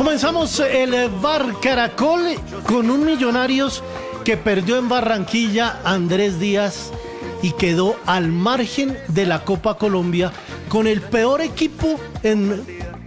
Comenzamos el Bar Caracol con un Millonarios que perdió en Barranquilla Andrés Díaz y quedó al margen de la Copa Colombia con el peor equipo en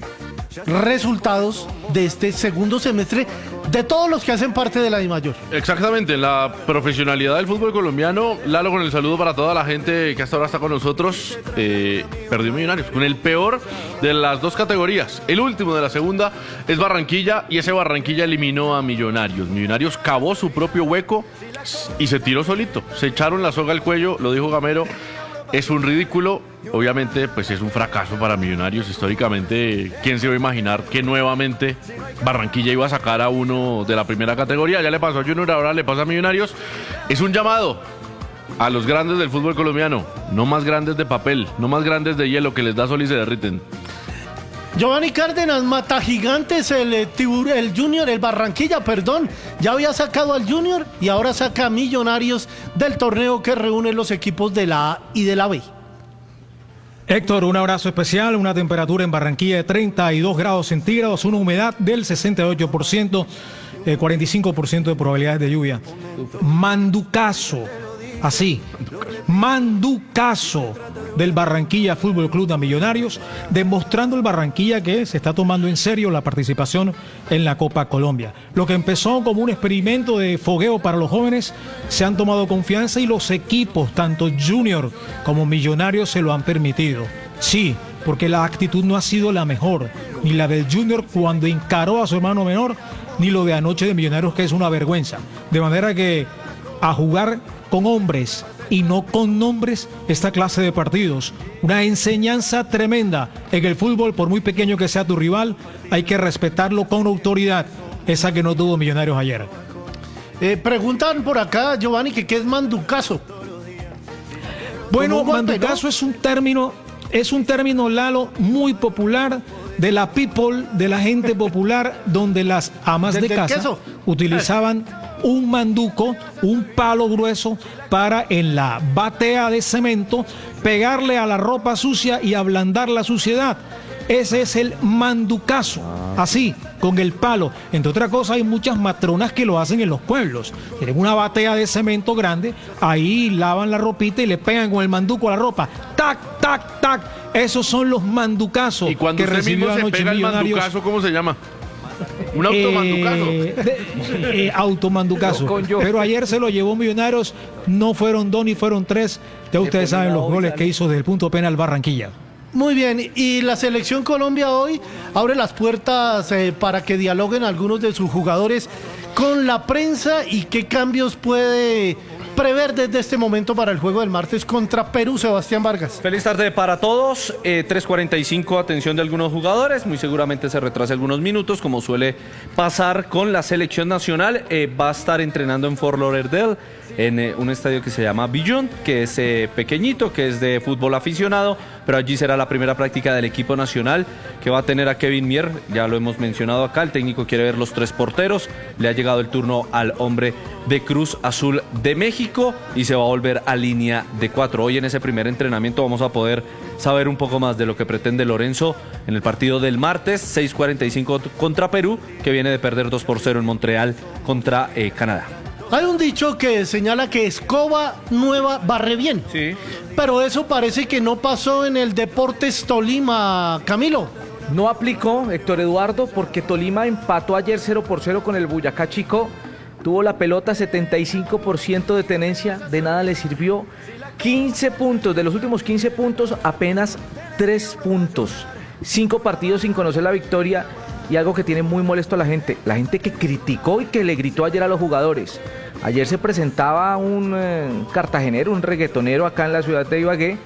resultados de este segundo semestre de todos los que hacen parte de la DIMAYOR. Exactamente, la profesionalidad del fútbol colombiano. Lalo, con el saludo para toda la gente que hasta ahora está con nosotros. Perdió Millonarios con el peor de las dos categorías. El último de la segunda es Barranquilla, y ese Barranquilla eliminó a Millonarios. Millonarios cavó su propio hueco y se tiró solito. Se echaron la soga al cuello, lo dijo Gamero. Es un ridículo, obviamente, pues es un fracaso para Millonarios. Históricamente, ¿quién se iba a imaginar que nuevamente Barranquilla iba a sacar a uno de la primera categoría? Ya le pasó a Junior, ahora le pasa a Millonarios. Es un llamado a los grandes del fútbol colombiano, no más grandes de papel, no más grandes de hielo que les da sol y se derriten. Giovanni Cárdenas, mata gigantes, el Junior, el Barranquilla, perdón, ya había sacado al Junior y ahora saca a Millonarios del torneo que reúne los equipos de la A y de la B. Héctor, un abrazo especial, una temperatura en Barranquilla de 32 grados centígrados, una humedad del 68%, 45% de probabilidades de lluvia. Manducazo, así, manducazo del Barranquilla Fútbol Club de Millonarios, demostrando el Barranquilla que se está tomando en serio la participación en la Copa Colombia. Lo que empezó como un experimento de fogueo para los jóvenes, se han tomado confianza y los equipos, tanto Junior como Millonarios, se lo han permitido. Sí, porque la actitud no ha sido la mejor, ni la del Junior cuando encaró a su hermano menor, ni lo de anoche de Millonarios, que es una vergüenza. De manera que a jugar con hombres y no con nombres esta clase de partidos. Una enseñanza tremenda en el fútbol. Por muy pequeño que sea tu rival, hay que respetarlo con autoridad, esa que no tuvo Millonarios ayer. Preguntan por acá, Giovanni, que qué es manducazo. Bueno, manducazo, ¿no? es un término, Lalo, muy popular de la people, de la gente popular, donde las amas de casa utilizaban un manduco, un palo grueso, para en la batea de cemento pegarle a la ropa sucia y ablandar la suciedad. Ese es el manducazo, así, con el palo. Entre otras cosas, hay muchas matronas que lo hacen en los pueblos. Tienen una batea de cemento grande, ahí lavan la ropita y le pegan con el manduco a la ropa. ¡Tac, tac, tac! Esos son los manducazos. ¿Y cuando que usted recibió mismo se anoche pega el Millonarios? manducazo, cómo se llama? Un automanducazo. Automanducazo. Pero ayer se lo llevó Millonarios, no fueron dos ni fueron tres. Ya ustedes saben los goles que hizo desde el punto penal Barranquilla. Muy bien, y la Selección Colombia hoy abre las puertas para que dialoguen algunos de sus jugadores con la prensa. ¿Y qué cambios puede prever desde este momento para el juego del martes contra Perú, Sebastián Vargas? Feliz tarde para todos. 3:45, atención de algunos jugadores. Muy seguramente se retrasa algunos minutos, como suele pasar con la selección nacional. Va a estar entrenando en Fort Lauderdale, en un estadio que se llama Beyond, que es pequeñito, que es de fútbol aficionado, pero allí será la primera práctica del equipo nacional, que va a tener a Kevin Mier. Ya lo hemos mencionado acá, el técnico quiere ver los tres porteros. Le ha llegado el turno al hombre de Cruz Azul de México y se va a volver a línea de 4. Hoy en ese primer entrenamiento vamos a poder saber un poco más de lo que pretende Lorenzo en el partido del martes, 6:45 contra Perú, que viene de perder 2-0 en Montreal contra Canadá. Hay un dicho que señala que escoba nueva barre bien. Sí. Pero eso parece que no pasó en el Deportes Tolima, Camilo. No aplicó, Héctor Eduardo, porque Tolima empató ayer 0-0 con el Boyacá Chico. Tuvo la pelota, 75% de tenencia, de nada le sirvió. 15 puntos, de los últimos 15 puntos, apenas 3 puntos. 5 partidos sin conocer la victoria. Y algo que tiene muy molesto a la gente que criticó y que le gritó ayer a los jugadores. Ayer se presentaba un cartagenero, un reggaetonero acá en la ciudad de Ibagué,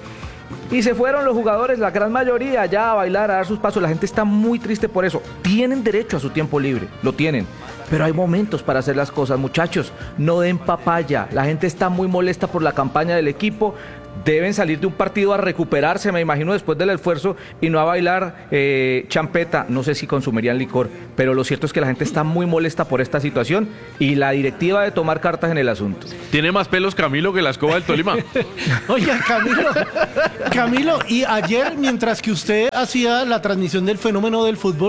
y se fueron los jugadores, la gran mayoría, ya a bailar, a dar sus pasos. La gente está muy triste por eso. Tienen derecho a su tiempo libre, lo tienen, pero hay momentos para hacer las cosas, muchachos. No den papaya. La gente está muy molesta por la campaña del equipo. Deben salir de un partido a recuperarse, me imagino, después del esfuerzo, y no a bailar champeta. No sé si consumirían licor, pero lo cierto es que la gente está muy molesta por esta situación y la directiva de tomar cartas en el asunto. Tiene más pelos Camilo que la escoba del Tolima. Oiga, Camilo, y ayer, mientras que usted hacía la transmisión del fenómeno del fútbol,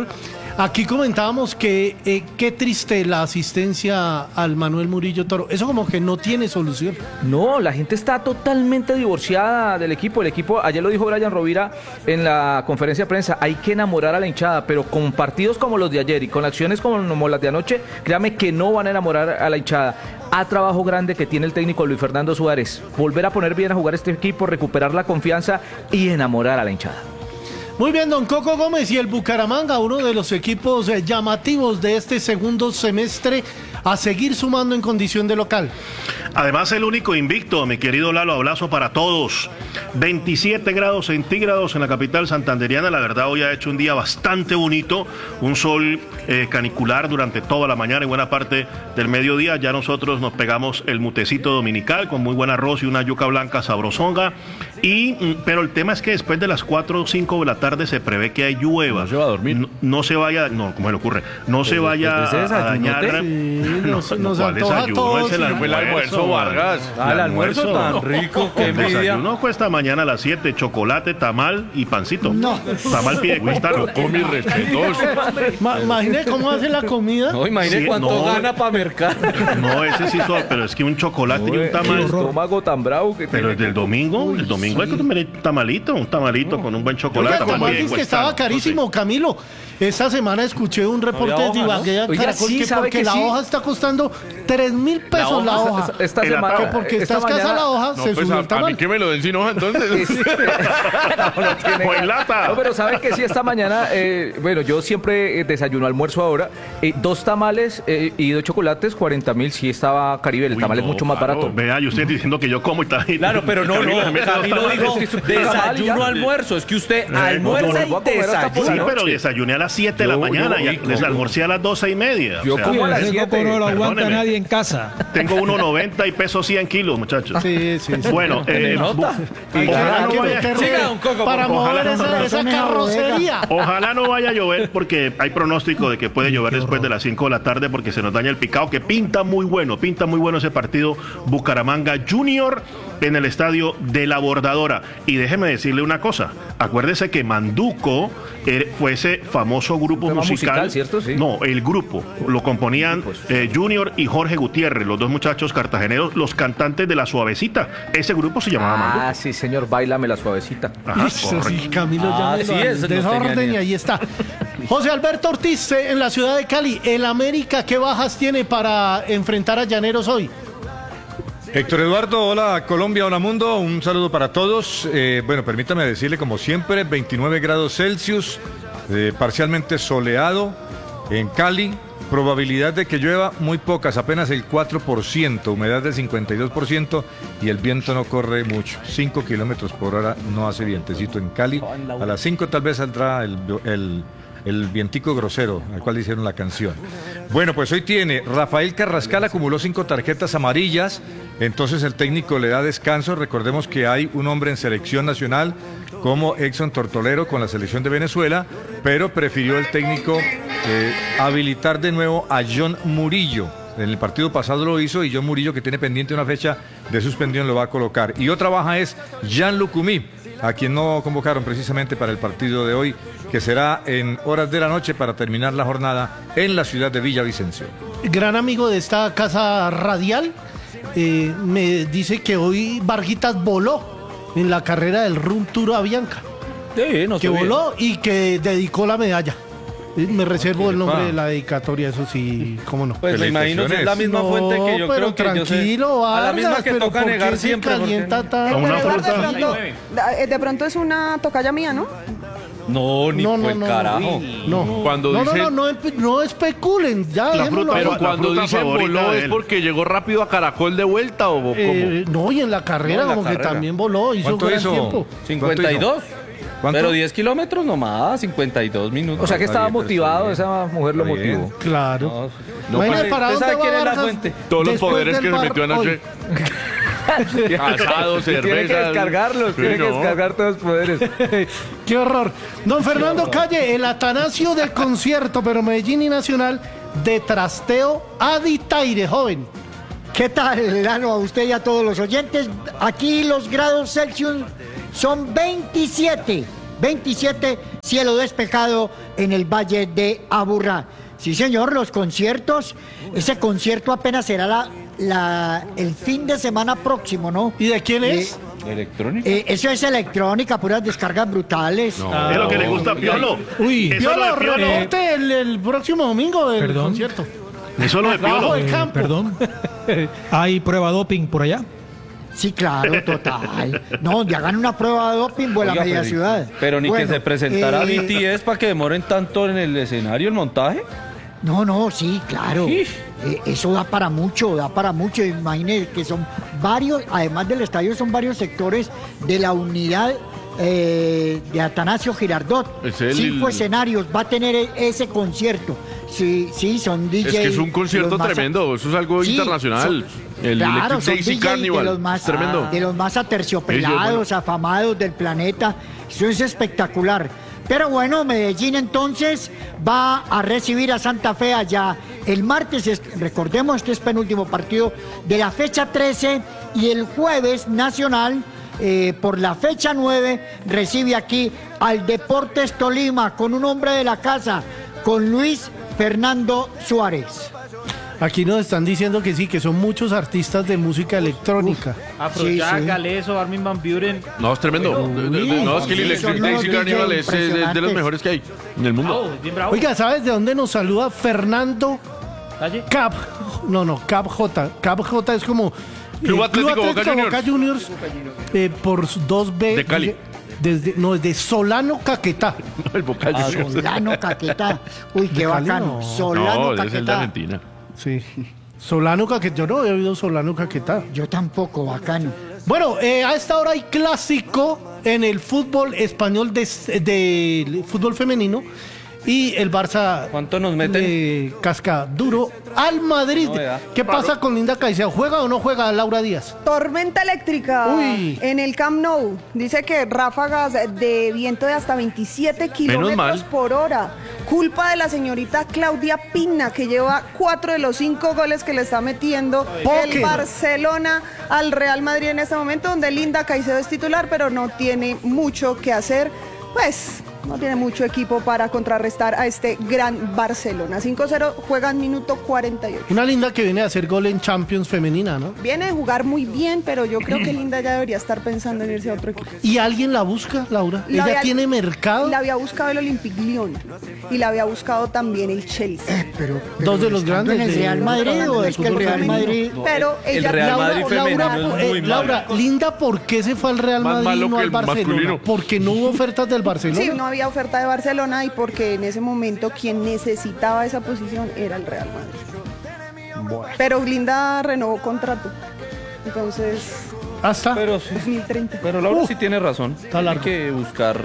Aquí comentábamos que qué triste la asistencia al Manuel Murillo Toro. Eso como que no tiene solución. No, la gente está totalmente divorciada del equipo. El equipo, ayer lo dijo Brian Rovira en la conferencia de prensa, hay que enamorar a la hinchada, pero con partidos como los de ayer y con acciones como las de anoche, créame que no van a enamorar a la hinchada. A trabajo grande que tiene el técnico Luis Fernando Suárez. Volver a poner bien a jugar este equipo, recuperar la confianza y enamorar a la hinchada. Muy bien, don Coco Gómez, y el Bucaramanga, uno de los equipos llamativos de este segundo semestre, a seguir sumando en condición de local. Además, el único invicto, mi querido Lalo, abrazo para todos. 27 grados centígrados en la capital santanderiana. La verdad, hoy ha hecho un día bastante bonito. Un sol canicular durante toda la mañana y buena parte del mediodía. Ya nosotros nos pegamos el mutecito dominical con muy buen arroz y una yuca blanca sabrosonga. Pero el tema es que después de las 4 o 5 de la tarde se prevé que hay llueva. No se va a dormir. No se vaya, no, ¿cómo se le ocurre? No se vaya a dañar. Nos ¿cuál antoja a desayuno? todos. Es el Fue el almuerzo, Vargas. El almuerzo tan rico, qué El envidia. desayuno cuesta mañana a las 7, chocolate, tamal y pancito. No. Tamal pie de cristal. Con mis respetos. Imagine cómo hace la comida. No, imagine Sí, cuánto no. gana para mercar. No, ese sí suave, pero es que un chocolate y un El tamal. estómago tan bravo que Pero tiene. el domingo hay que comer un tamalito con un buen chocolate. Oiga, como tamal pie de dices que cristal. estaba carísimo, Camilo. Esta semana escuché un reporte Había de hoja, ¿no? Ibagué al Oiga, Caracol sí, que ¿sabe porque que la sí? hoja está costando 3.000 pesos la hoja. Esta El semana, atado. Porque está esta escasa mañana- la hoja, No, se pues subió el a mí tamal. que me lo den sin hoja, entonces. No tiene- O en lata. No, pero ¿saben que sí? Esta mañana, bueno, yo siempre desayuno, almuerzo ahora, 2 tamales y 2 chocolates, 40.000, sí estaba Caribe, el Uy, tamal es no, mucho más claro. barato. Vea, y usted diciendo que yo como y tal. Claro, pero no, Camilo se mete dos Camilo tamales. dijo tamal y desayuno, ya. almuerzo. Es que usted no, almuerza no, y no, voy a comer hasta por Sí, la pero noche. desayuné a las 7 de la Yo- mañana yo- y les almorcé a las 12:30. Yo como a las Ese 7. Coco no lo aguanta Perdóneme. nadie en casa. Tengo 1.90 y peso 100 kilos, muchachos. Sí, sí, sí. Bueno, nota? ojalá no vaya- Siga, don Coco, para por favor. mover esa carrocería. Ojalá no vaya a llover porque hay pronóstico de que puede llover después de las 5 de la tarde porque se nos daña el picado, que pinta muy bueno ese partido Bucaramanga Junior en el estadio de la Bordadora. Y déjeme decirle una cosa, acuérdese que Manduco fue ese famoso grupo Tema musical, musical, ¿cierto? Sí. No, el grupo, lo componían Junior y Jorge Gutiérrez, los dos muchachos cartageneros, los cantantes de La Suavecita. Ese grupo se llamaba Manduco. Ah, sí, señor, bailame la suavecita. Ajá, Eso sí, correcto. Camilo Ah, ya sí, me eso no tenía desorden ni y idea. ahí está. José Alberto Ortiz en la ciudad de Cali. El América, ¿qué bajas tiene para enfrentar a Llaneros hoy? Héctor Eduardo, hola Colombia, hola mundo, un saludo para todos. Bueno, permítame decirle como siempre, 29 grados Celsius, parcialmente soleado en Cali, probabilidad de que llueva muy pocas, apenas el 4%, humedad del 52% y el viento no corre mucho, 5 kilómetros por hora, no hace vientecito en Cali. A las 5 tal vez saldrá el vientico grosero al cual hicieron la canción. Bueno, pues hoy tiene Rafael Carrascal, acumuló 5 tarjetas amarillas, entonces el técnico le da descanso. Recordemos que hay un hombre en selección nacional como Exxon Tortolero con la selección de Venezuela, pero prefirió el técnico habilitar de nuevo a John Murillo. En el partido pasado lo hizo y John Murillo, que tiene pendiente una fecha de suspensión, lo va a colocar. Y otra baja es Jean Lucumí, a quien no convocaron precisamente para el partido de hoy, que será en horas de la noche para terminar la jornada en la ciudad de Villavicencio. Gran amigo de esta casa radial, me dice que hoy Varguitas voló en la carrera del Rum Tour Avianca. Sí, no Que sé bien. voló y que dedicó la medalla. Me reservo el nombre pa. de la dedicatoria, eso sí, cómo no. Pues me imagino que es la misma No, fuente que yo pero creo que yo sé. tranquilo, A la misma Vargas, que pero toca ¿por qué negar se siempre. porque- calienta tanto? A una Pero Eduardo, fruta. de pronto es una tocaya mía, ¿no? No, ni No, por no, el no, carajo. No, Cuando no, dice- no especulen, ya La dejémoslo fruta, ahí. Pero la cuando fruta dicen favorita voló de es él. porque llegó rápido a Caracol de vuelta o cómo. No, y en la carrera, No, en la como que carrera. también voló, hizo ¿Cuánto gran hizo? tiempo. 52. ¿Cuánto? Pero 10 kilómetros nomás, 52 minutos. O sea que Está estaba bien, pero motivado, está esa mujer lo Está bien. motivó. Claro. No, Imagínate pues, para ¿usted dónde sabe va quién es la Vargas fuente? Todos los después poderes del que se bar metió anoche. hoy. Asado, cerveza. Tiene que descargarlos, Sí, tiene que no. descargar todos los poderes. Qué horror. Don Fernando Calle, el Atanasio del concierto, pero Medellín y Nacional, de trasteo a Ditaire, joven. ¿Qué tal, Lano, a usted y a todos los oyentes? Aquí los grados Celsius son 27. 27, cielo despejado en el Valle de Aburrá. Sí, señor, los conciertos. Ese concierto apenas será el fin de semana próximo, ¿no? ¿Y de quién es? ¿Electrónica? Eso es electrónica, puras descargas brutales. Es lo que le gusta a Piolo. Uy, Eso es lo de Piolo, Piolo. reporte el próximo domingo del Perdón. concierto. Eso es lo de Bajo Piolo. el campo. Perdón. ¿Hay prueba doping por allá? Sí, claro, total. No, ya hagan una prueba de doping en la Oiga, media ciudad. Pero ni Bueno, que se presentara eh, BTS para que demoren tanto en el escenario, el montaje. No, sí, claro. Ish. Eso da para mucho, da para mucho. Imagínense que son varios, además del estadio, son varios sectores de la unidad de Atanasio Girardot. Es el- 5 escenarios va a tener ese concierto. Sí, son DJs. Es que es un concierto los más- tremendo, eso es algo Sí, internacional. El claro, Electric son Daisy DJs Carnival, de los más, tremendo. de los más aterciopelados, Ellos, afamados del planeta. Eso es espectacular. Pero bueno, Medellín entonces va a recibir a Santa Fe allá el martes. Recordemos, este es penúltimo partido de la fecha 13 y el jueves Nacional, por la fecha 9, recibe aquí al Deportes Tolima con un hombre de la casa, con Luis Fernando Suárez. Aquí nos están diciendo que sí, que son muchos artistas de música electrónica. Afrojack, Sí, sí. Galeso, Armin Van Buren. No, es tremendo. No, es que el sí, Electric son Daisy unos Carnival DJs es de los impresionantes. mejores que hay en el mundo. Bien bravo. Oiga, ¿sabes de dónde nos saluda Fernando Calle. Cap? Cap J. Cap J es como Club Atlético Boca Juniors, por 2B. De Cali. Desde Solano Caquetá. No, el vocal Ah, Juniors. Solano Caquetá. Uy, qué De Cali, bacano. no. Solano No, es el de Caquetá. Argentina. Sí. Solano Caquetá. Yo no había oído Solano Caquetá. Yo tampoco, bacano. Bueno, a esta hora hay clásico en el fútbol español de fútbol femenino. Y el Barça ¿Cuánto nos meten? le casca duro al Madrid. No, vea. ¿Qué pasa con Linda Caicedo? ¿Juega o no juega Laura Díaz? Tormenta eléctrica Uy. en el Camp Nou. Dice que ráfagas de viento de hasta 27 kilómetros mal. por hora. Culpa de la señorita Claudia Pina, que lleva 4 de los 5 goles que le está metiendo Póker. el Barcelona al Real Madrid en este momento, donde Linda Caicedo es titular, pero no tiene mucho que hacer. Pues no tiene mucho equipo para contrarrestar a este gran Barcelona. 5-0, juegan minuto 48. Una Linda que viene a hacer gol en Champions femenina, ¿no? Viene a jugar muy bien, pero yo creo que Linda ya debería estar pensando en irse a otro equipo. ¿Y alguien la busca, Laura? La ¿Ella había- tiene mercado? La había buscado el Olympique Lyon y la había buscado también el Chelsea. Pero Dos de los estando grandes ¿En el de- Real Madrid o del es que el fútbol Real femenino. Madrid? Pero el ella Real Laura, Madrid femenino Laura, es muy Laura, malo. Linda, ¿por qué se fue al Real Más Madrid malo y no que al el Barcelona? masculino. Porque no hubo ofertas del Barcelona. sí, no había oferta de Barcelona y porque en ese momento quien necesitaba esa posición era el Real Madrid. Pero Linda renovó contrato. Entonces, Hasta. Pero sí. 2030. Pero Laura sí tiene razón. Está Hay largo. que buscar.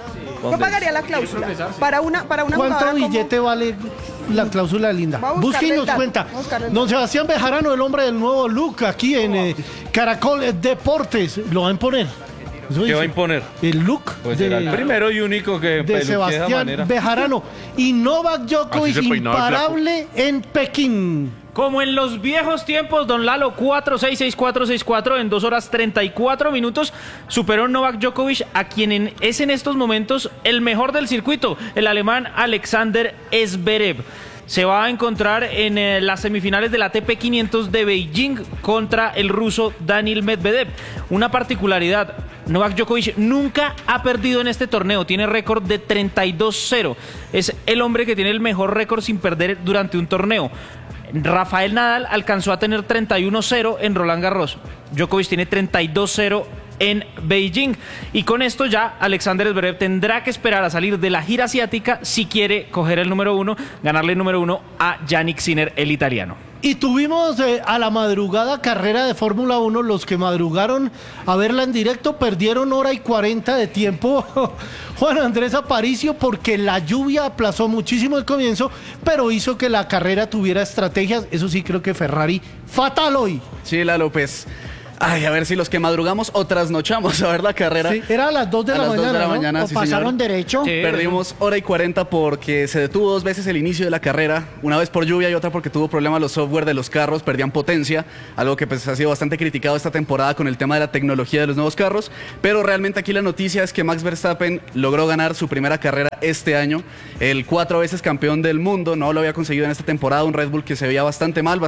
Yo dónde- pagaría la cláusula para una ¿Cuánto jugadora como- billete vale la cláusula de Linda? Voy a Busque y buscarle nos el dato, cuenta. voy a buscarle el Don dato. Sebastián Bejarano, el hombre del nuevo look, aquí en Caracol Deportes. ¿Lo va a imponer? Eso ¿Qué dice. va a imponer? El look Pues será el primero y único que de peluquee de esa Sebastián manera. Bejarano. Y Novak Djokovic Así se peinaba el flaco. imparable en Pekín. Como en los viejos tiempos, don Lalo, 4-6-6-4-6-4 en 2 horas 34 minutos, superó Novak Djokovic a quien es en estos momentos el mejor del circuito, el alemán Alexander Zverev. Se va a encontrar en las semifinales del ATP 500 de Beijing contra el ruso Daniil Medvedev. Una particularidad, Novak Djokovic nunca ha perdido en este torneo, tiene récord de 32-0. Es el hombre que tiene el mejor récord sin perder durante un torneo. Rafael Nadal alcanzó a tener 31-0 en Roland Garros. Djokovic tiene 32-0 en Beijing. Y con esto ya Alexander Zverev tendrá que esperar a salir de la gira asiática si quiere coger el número 1, ganarle el número 1 a Yannick Sinner, el italiano. Y tuvimos a la madrugada carrera de Fórmula 1. Los que madrugaron a verla en directo perdieron 1:40 de tiempo. Juan Andrés Aparicio, porque la lluvia aplazó muchísimo el comienzo, pero hizo que la carrera tuviera estrategias. Eso sí, creo que Ferrari fatal hoy. Sí, la López. Ay, a ver si los que madrugamos o trasnochamos a ver la carrera. Sí, era a las 2 de la mañana, ¿no? ¿O pasaron derecho? Sí, perdimos hora y 40 porque se detuvo 2 veces el inicio de la carrera, una vez por lluvia y otra porque tuvo problemas los software de los carros, perdían potencia, algo que pues ha sido bastante criticado esta temporada con el tema de la tecnología de los nuevos carros, pero realmente aquí la noticia es que Max Verstappen logró ganar su primera carrera este año, el 4 veces campeón del mundo, no lo había conseguido en esta temporada, un Red Bull que se veía bastante mal,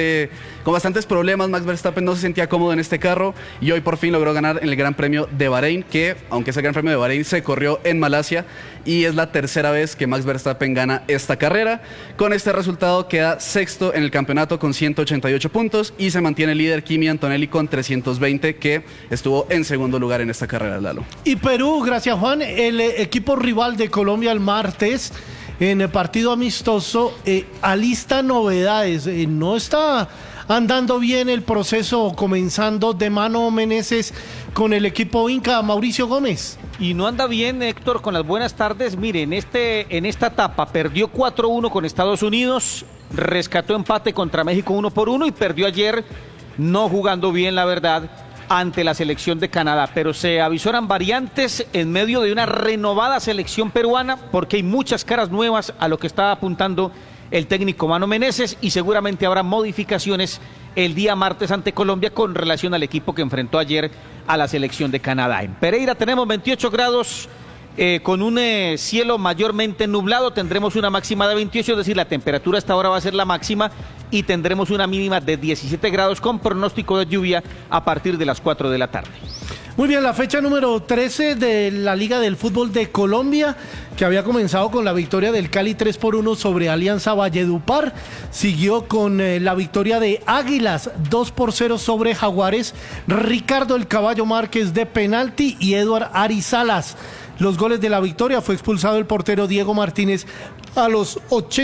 con bastantes problemas. Max Verstappen no se sentía cómodo en este carro y hoy por fin logró ganar en el Gran Premio de Bahrein, que aunque es el Gran Premio de Bahrein se corrió en Malasia y es la tercera vez que Max Verstappen gana esta carrera. Con este resultado queda sexto en el campeonato con 188 puntos y se mantiene líder Kimi Antonelli con 320, que estuvo en segundo lugar en esta carrera, Lalo. Y Perú, gracias Juan, el equipo rival de Colombia el martes en el partido amistoso alista novedades, no está andando bien el proceso comenzando de mano Meneses con el equipo Inca, Mauricio Gómez. Y no anda bien, Héctor, con las buenas tardes. Mire, en esta etapa perdió 4-1 con Estados Unidos, rescató empate contra México 1-1 y perdió ayer, no jugando bien, la verdad, ante la selección de Canadá. Pero se avisoran variantes en medio de una renovada selección peruana, porque hay muchas caras nuevas a lo que está apuntando el técnico Mano Meneses, y seguramente habrá modificaciones el día martes ante Colombia con relación al equipo que enfrentó ayer a la selección de Canadá. En Pereira tenemos 28 grados con un cielo mayormente nublado, tendremos una máxima de 28, es decir, la temperatura hasta ahora va a ser la máxima y tendremos una mínima de 17 grados con pronóstico de lluvia a partir de las 4 de la tarde. Muy bien, la fecha número 13 de la Liga del Fútbol de Colombia, que había comenzado con la victoria del Cali 3-1 sobre Alianza Valledupar, siguió con la victoria de Águilas 2-0 sobre Jaguares, Ricardo el Caballo Márquez de penalti y Eduard Arizalas. Los goles de la victoria: fue expulsado el portero Diego Martínez a los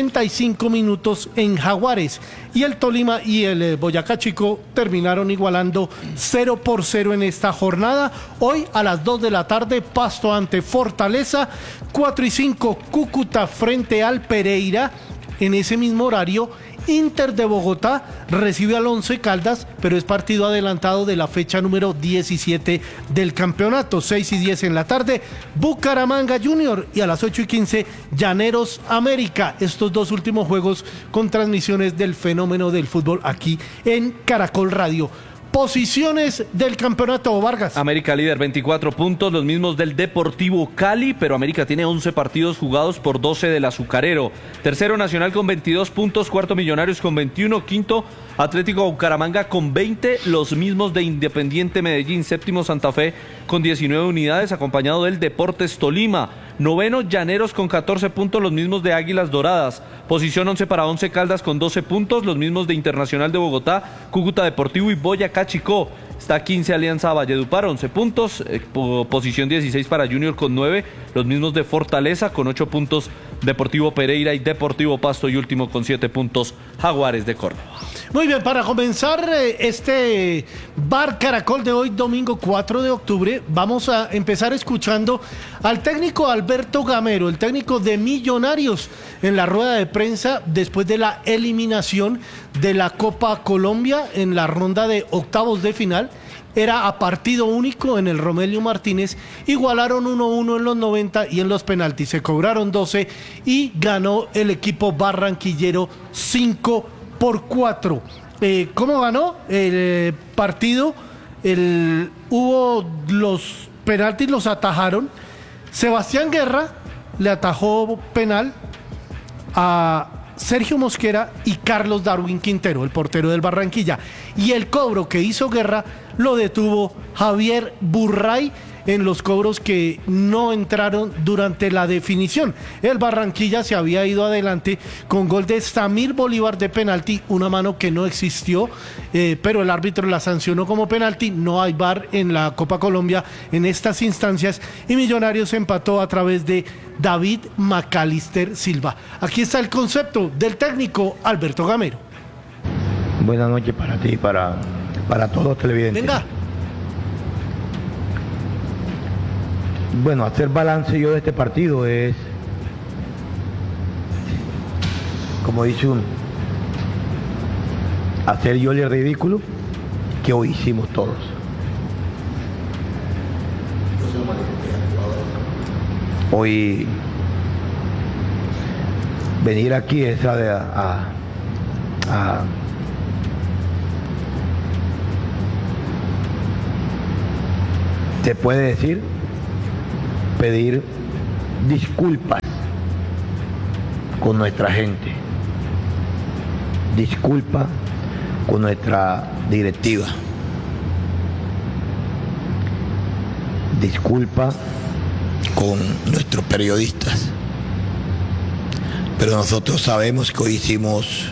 85 minutos en Jaguares, y el Tolima y el Boyacá Chico terminaron igualando 0-0 en esta jornada. Hoy a las 2 de la tarde Pasto ante Fortaleza, 4:05 Cúcuta frente al Pereira. En ese mismo horario Inter de Bogotá recibe al Once Caldas, pero es partido adelantado de la fecha número 17 del campeonato. 6:10 en la tarde, Bucaramanga Junior, y a las 8:15 Llaneros América. Estos dos últimos juegos con transmisiones del fenómeno del fútbol aquí en Caracol Radio. Posiciones del campeonato, Vargas. América líder, 24 puntos, los mismos del Deportivo Cali, pero América tiene 11 partidos jugados por 12 del Azucarero. Tercero Nacional con 22 puntos, cuarto Millonarios con 21, quinto Atlético Bucaramanga con 20, los mismos de Independiente Medellín. Séptimo Santa Fe con 19 unidades, acompañado del Deportes Tolima. Noveno Llaneros con 14 puntos, los mismos de Águilas Doradas. Posición 11 para Once Caldas con 12 puntos, los mismos de Internacional de Bogotá, Cúcuta Deportivo y Boyacá Chicó. Está 15 Alianza Valledupar, 11 puntos. Posición 16 para Junior con 9, los mismos de Fortaleza con 8 puntos, Deportivo Pereira y Deportivo Pasto, y último con 7 puntos Jaguares de Córdoba. Muy bien, para comenzar este Bar Caracol de hoy, domingo 4 de octubre, vamos a empezar escuchando al técnico Alberto Gamero, el técnico de Millonarios, en la rueda de prensa después de la eliminación de la Copa Colombia en la ronda de octavos de final. Era a partido único en el Romelio Martínez, igualaron 1-1 en los 90 y en los penaltis se cobraron 12 y ganó el equipo barranquillero 5-4. ¿Cómo ganó el partido? Hubo los penaltis, los atajaron. Sebastián Guerra le atajó penal a Sergio Mosquera y Carlos Darwin Quintero, el portero del Barranquilla. Y el cobro que hizo Guerra lo detuvo Javier Burray en los cobros que no entraron durante la definición. El Barranquilla se había ido adelante con gol de Samir Bolívar de penalti, una mano que no existió, pero el árbitro la sancionó como penalti. No hay VAR en la Copa Colombia en estas instancias, y Millonarios empató a través de David Macalister Silva. Aquí está el concepto del técnico Alberto Gamero. Buenas noches para ti, para todos los televidentes. Venga. Bueno, hacer balance yo de este partido es, como dice uno, hacer yo el ridículo que hoy hicimos todos. Hoy venir aquí es se puede decir, pedir disculpas con nuestra gente, disculpas con nuestra directiva, disculpas con nuestros periodistas, pero nosotros sabemos que hoy hicimos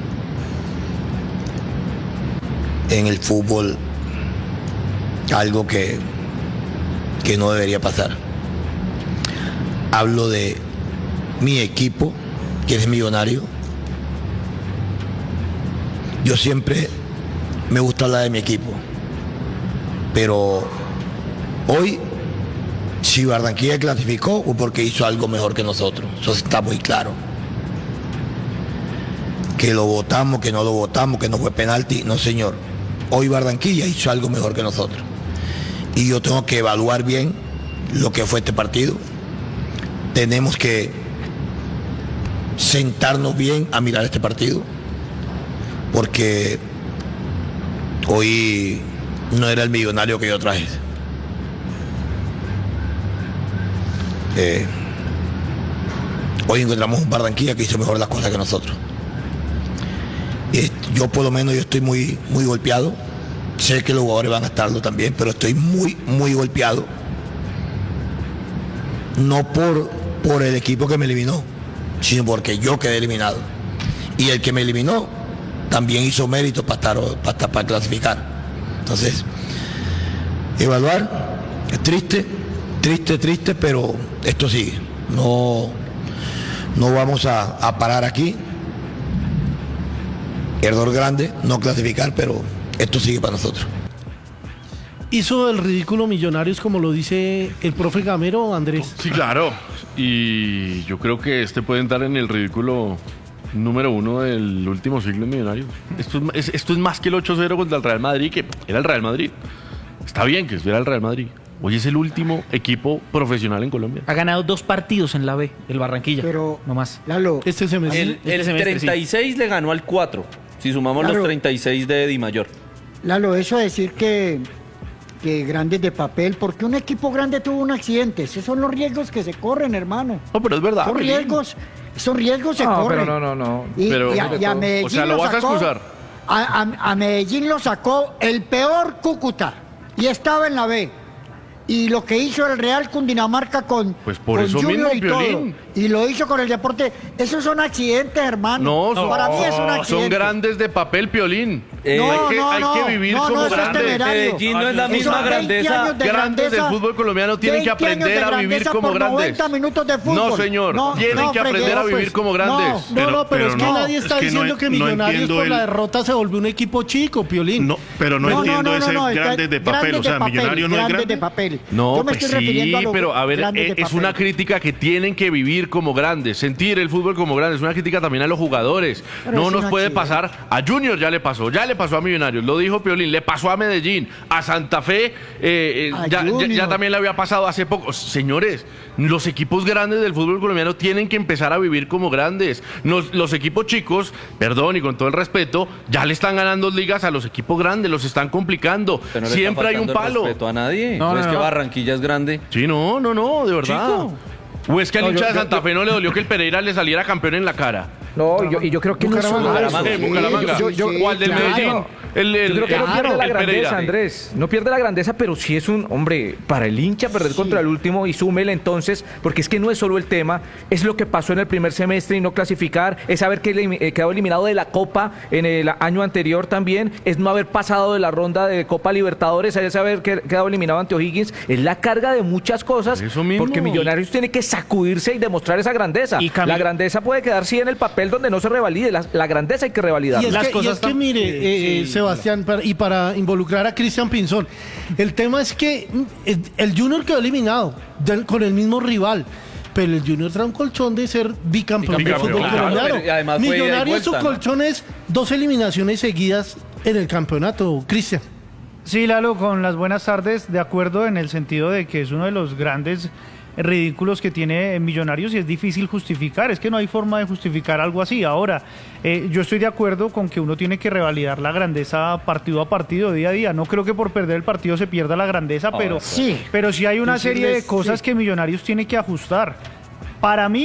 en el fútbol algo que no debería pasar. Hablo de mi equipo, que es Millonario. Yo siempre me gusta hablar de mi equipo, pero hoy, si Barranquilla clasificó, fue porque hizo algo mejor que nosotros. Eso está muy claro. Que lo votamos, que no lo votamos, que no fue penalti. No, señor. Hoy Barranquilla hizo algo mejor que nosotros. Y yo tengo que evaluar bien lo que fue este partido. Tenemos que sentarnos bien a mirar este partido, porque hoy no era el Millonario que yo traje. Hoy encontramos un Barranquilla que hizo mejor las cosas que nosotros. Yo por lo menos yo estoy muy golpeado. Sé que los jugadores van a estarlo también, pero estoy muy golpeado. No por el equipo que me eliminó, sino porque yo quedé eliminado. Y el que me eliminó también hizo mérito para clasificar. Entonces, evaluar, es triste, pero esto sigue. No vamos a parar aquí. Error grande, no clasificar, pero esto sigue para nosotros. ¿Hizo el ridículo Millonarios como lo dice el profe Gamero, Andrés? Sí, claro. Y yo creo que puede entrar en el ridículo número 1 del último siglo en Millonarios. Esto es más que el 8-0 contra el Real Madrid, que era el Real Madrid. Está bien que estuviera el Real Madrid. Hoy es el último equipo profesional en Colombia. Ha ganado 2 partidos en la B, el Barranquilla. Pero, no más. Lalo, Este semestre. El 36 le ganó al 4, si sumamos los 36 de Di Mayor. Lalo, eso de decir que grandes de papel, porque un equipo grande tuvo un accidente. Esos son los riesgos que se corren, hermano. No, pero es verdad. Esos riesgos se corren. Pero no. Y Pero, a Medellín o sea, lo vas a excusar. A Medellín lo sacó el peor Cúcuta y estaba en la B. Y lo que hizo el Real Cundinamarca con eso Junior mismo, y todo, Piolín. y lo hizo con el Deporte, esos son accidentes, hermano. Para mí es un accidente. Son grandes de papel, Piolín. Hay que vivir como grandes. Medellín no es la misma grandeza. Grandes del fútbol colombiano tienen que aprender a vivir como grandes. 90 minutos de fútbol. No, señor. Tienen que aprender a vivir como grandes. Pero es que nadie está diciendo que Millonarios por la derrota se volvió un equipo chico, Piolín. No, pero no entiendo ese grandes de papel. O sea, Millonario no es grande. De papel. No, pues sí, pero a ver, es una crítica que tienen que vivir como grandes, sentir el fútbol como grandes, es una crítica también a los jugadores. Pero no nos puede pasar, a Junior ya le pasó a Millonarios, lo dijo Piolín, le pasó a Medellín, a Santa Fe, ya también le había pasado hace poco. Señores, los equipos grandes del fútbol colombiano tienen que empezar a vivir como grandes. Los equipos chicos, perdón y con todo el respeto, ya le están ganando ligas a los equipos grandes, los están complicando. No siempre hay un palo. No respeto a nadie. No es que Barranquilla es grande. Sí, no, de verdad. Chico. ¿O es que al hincha de Santa Fe no le dolió que el Pereira le saliera campeón en la cara? No, yo creo que no es solo Bucaramanga. ¿O al del Medellín? Yo creo que no pierde la grandeza, Pereira. Andrés. No pierde la grandeza, pero sí es un, hombre, para el hincha perder contra el último y súmele entonces, porque es que no es solo el tema, es lo que pasó en el primer semestre y no clasificar, es haber quedado eliminado de la Copa en el año anterior también, es no haber pasado de la ronda de Copa Libertadores, es haber quedado eliminado ante O'Higgins, es la carga de muchas cosas, porque Millonarios tiene que sacudirse y demostrar esa grandeza. La grandeza puede quedar sí en el papel donde no se revalide, la grandeza hay que revalidar. Y es que mire, Sebastián, y para involucrar a Cristian Pinzón, el tema es que el Junior quedó eliminado con el mismo rival, pero el Junior trae un colchón de ser bicampeón del fútbol colombiano. Millonarios, su colchón es 2 eliminaciones seguidas en el campeonato, Cristian. Sí, Lalo, con las buenas tardes, de acuerdo en el sentido de que es uno de los grandes ridículos que tiene Millonarios y es difícil justificar, es que no hay forma de justificar algo así. Ahora, yo estoy de acuerdo con que uno tiene que revalidar la grandeza partido a partido, día a día. No creo que por perder el partido se pierda la grandeza, pero sí hay una serie de cosas que Millonarios tiene que ajustar. Para mí,